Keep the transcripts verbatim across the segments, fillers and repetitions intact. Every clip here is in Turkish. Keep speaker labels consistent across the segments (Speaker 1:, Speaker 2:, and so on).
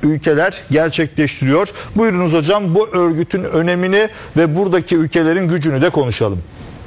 Speaker 1: ülkeler gerçekleştiriyor. Buyurunuz hocam, bu örgütün önemini ve buradaki ülkelerin gücünü de konuşalım.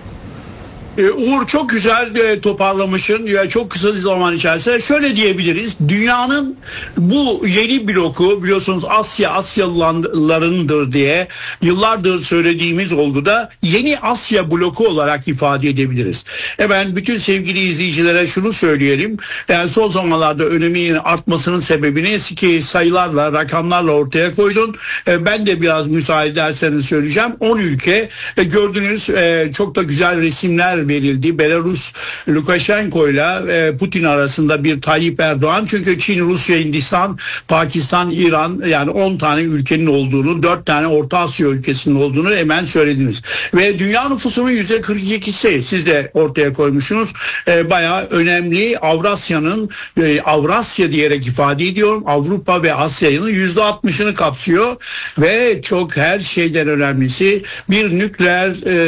Speaker 2: Uğur, çok güzel e, toparlamışsın. Ya, çok kısa bir zaman içerisinde şöyle diyebiliriz. Dünyanın bu yeni bloku, biliyorsunuz Asya Asyalılarındır diye yıllardır söylediğimiz olguda yeni Asya bloku olarak ifade edebiliriz. E ben bütün sevgili izleyicilere şunu söyleyelim. Yani son zamanlarda öneminin artmasının sebebini ki sayılarla, rakamlarla ortaya koydun. E ben de biraz müsaade ederseniz söyleyeceğim. on ülke e, gördünüz, e, çok da güzel resimler verildi. Belarus Lukashenko ile Putin arasında bir Tayyip Erdoğan. Çünkü Çin, Rusya, Hindistan, Pakistan, İran, yani on tane ülkenin olduğunu, dört tane Orta Asya ülkesinin olduğunu hemen söylediniz. Ve dünya nüfusunun yüzde kırk ikisi siz de ortaya koymuşsunuz. E, bayağı önemli. Avrasya'nın e, Avrasya diyerek ifade ediyorum. Avrupa ve Asya'nın yüzde altmışını kapsıyor ve çok, her şeyden önemlisi, bir nükleer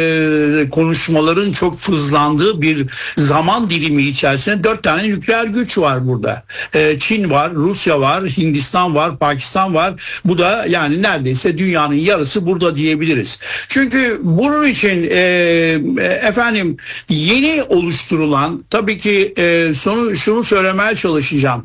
Speaker 2: e, konuşmaların çok hızlandığı bir zaman dilimi içerisinde dört tane nükleer güç var burada. Ee, Çin var, Rusya var, Hindistan var, Pakistan var. Bu da yani neredeyse dünyanın yarısı burada diyebiliriz. Çünkü bunun için e, efendim yeni oluşturulan, tabii ki e, sonu şunu söylemeye çalışacağım.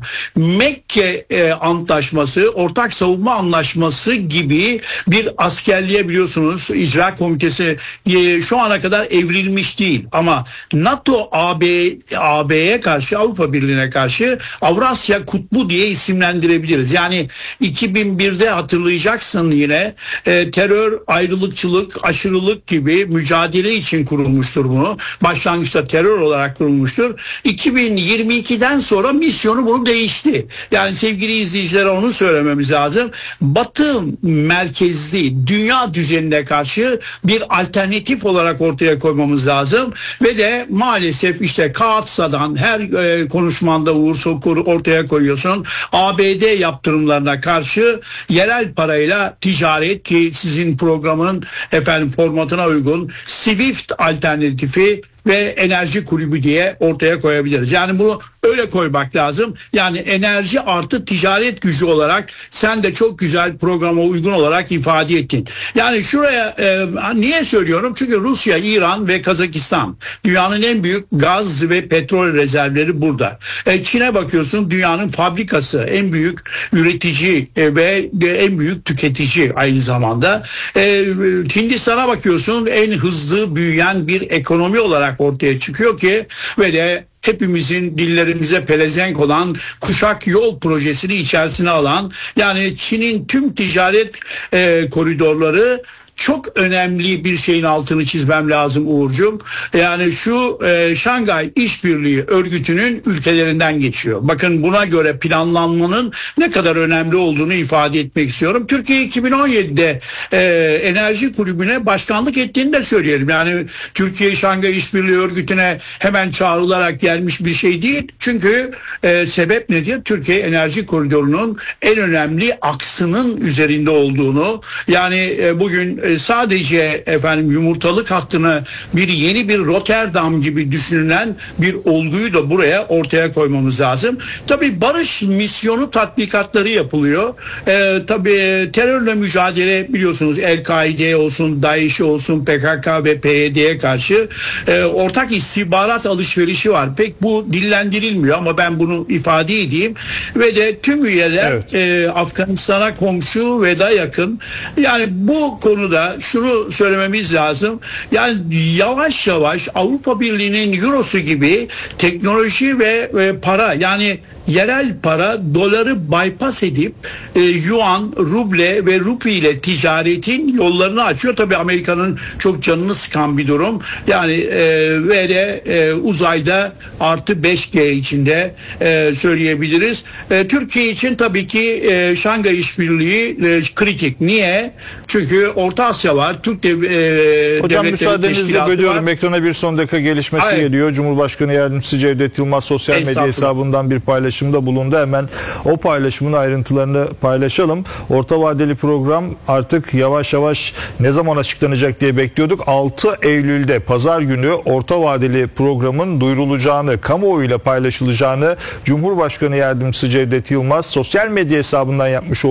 Speaker 2: Mekke e, Antlaşması, Ortak Savunma Anlaşması gibi bir askerliğe, biliyorsunuz icra komitesi e, şu ana kadar evrilmiş değil. Ama NATO A B A B'ye karşı, Avrupa Birliği'ne karşı Avrasya Kutbu diye isimlendirebiliriz. Yani iki bin birde hatırlayacaksın yine e, terör, ayrılıkçılık, aşırılık gibi mücadele için kurulmuştur bunu. Başlangıçta terör olarak kurulmuştur. iki bin yirmi ikiden sonra misyonu bunu değişti. Yani sevgili izleyicilere onu söylememiz lazım. Batı merkezli dünya düzenine karşı bir alternatif olarak ortaya koymamız lazım. Ve de maalesef işte Kaatsa'dan her e, konuşmanda Uğur Sokur ortaya koyuyorsun. A B D yaptırımlarına karşı yerel parayla ticaret, ki sizin programın efendim formatına uygun SWIFT alternatifi ve enerji kulübü diye ortaya koyabiliriz. Yani bunu öyle koymak lazım. Yani enerji artı ticaret gücü olarak sen de çok güzel programa uygun olarak ifade ettin. Yani şuraya e, niye söylüyorum? Çünkü Rusya, İran ve Kazakistan dünyanın en büyük gaz ve petrol rezervleri burada. E, Çin'e bakıyorsun, dünyanın fabrikası, en büyük üretici e, ve en büyük tüketici aynı zamanda. E, Hindistan'a bakıyorsun, en hızlı büyüyen bir ekonomi olarak ortaya çıkıyor ki ve de hepimizin dillerimize pelesenk olan Kuşak Yol projesini içerisine alan, yani Çin'in tüm ticaret e, koridorları çok önemli bir şeyin altını çizmem lazım Uğurcuğum. Yani şu e, Şangay İşbirliği Örgütü'nün ülkelerinden geçiyor. Bakın, buna göre planlanmanın ne kadar önemli olduğunu ifade etmek istiyorum. Türkiye iki bin on yedide e, Enerji Kulübü'ne başkanlık ettiğini de söyleyelim. Yani Türkiye Şangay İşbirliği Örgütü'ne hemen çağrılarak gelmiş bir şey değil. Çünkü e, sebep nedir? Türkiye Enerji Koridoru'nun en önemli aksının üzerinde olduğunu, yani e, bugün sadece efendim yumurtalık hattını bir yeni bir Rotterdam gibi düşünülen bir olguyu da buraya ortaya koymamız lazım. Tabii barış misyonu tatbikatları yapılıyor. Ee, tabii terörle mücadele, biliyorsunuz El-Kaide olsun, DAEŞ olsun, P K K ve P Y D'ye karşı e, ortak istihbarat alışverişi var. Pek bu dillendirilmiyor ama ben bunu ifade edeyim. Ve de tüm üyeler evet. e, Afganistan'a komşu ve da yakın. Yani bu konuda şunu söylememiz lazım. Yani yavaş yavaş Avrupa Birliği'nin Eurosu gibi teknoloji ve, ve para, yani yerel para, doları bypass edip e, yuan, ruble ve rupi ile ticaretin yollarını açıyor. Tabii Amerika'nın çok canını sıkan bir durum. Yani e, ve de e, uzayda artı beş G içinde e, söyleyebiliriz. E, Türkiye için tabii ki e, Şangay İşbirliği e, kritik. Niye? Çünkü Orta Asya var. Türk dev, e,
Speaker 1: Hocam müsaadenizle bölüyorum. Var. Ekrana bir son dakika gelişmesi Hayır. geliyor. Cumhurbaşkanı Yardımcısı Cevdet Yılmaz sosyal medya hesabından bir paylaşımda bulundu. Hemen o paylaşımın ayrıntılarını paylaşalım. Orta vadeli program artık yavaş yavaş ne zaman açıklanacak diye bekliyorduk. altı Eylül'de pazar günü orta vadeli programın duyurulacağını, kamuoyuyla paylaşılacağını Cumhurbaşkanı Yardımcısı Cevdet Yılmaz sosyal medya hesabından yapmış olduğu